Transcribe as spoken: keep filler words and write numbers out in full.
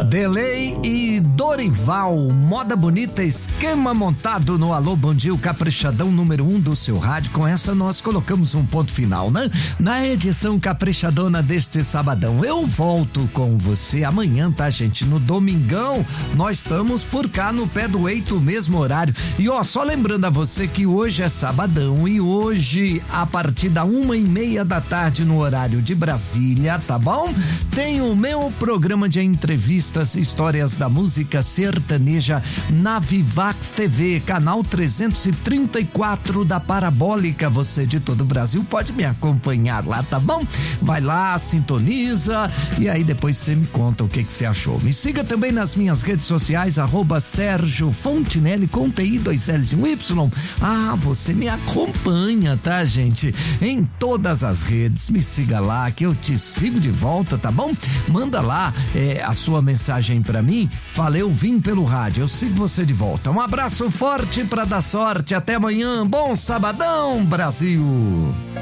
Delay e Dorival, moda bonita, esquema montado no Alô Bom Dia, o caprichadão número um do seu rádio. Com essa nós colocamos um ponto final, né? Na edição caprichadona deste sabadão. Eu volto com você amanhã, tá, gente? No domingão, nós estamos por cá no pé do eito, mesmo horário. E ó, só lembrando a você que hoje é sabadão e hoje, a partir da uma e meia da tarde no horário de Brasília, tá bom? Tem o meu programa de entrevistas, histórias da música sertaneja na Vivax T V, canal trezentos e trinta e quatro da Parabólica. Você de todo o Brasil pode me acompanhar lá, tá bom? Vai lá, sintoniza e aí depois você me conta o que que você achou. Me siga também nas minhas redes sociais, arroba Sérgio Fontinelli com T I, dois L's e um Y. Ah, você me acompanha, tá, gente? Em todas as redes, me siga lá que eu te sigo de volta, tá bom? Manda lá é, a sua mensagem pra mim, valeu, vim pelo rádio, eu sigo você de volta. Um abraço forte pra dar sorte, até amanhã, bom sabadão, Brasil!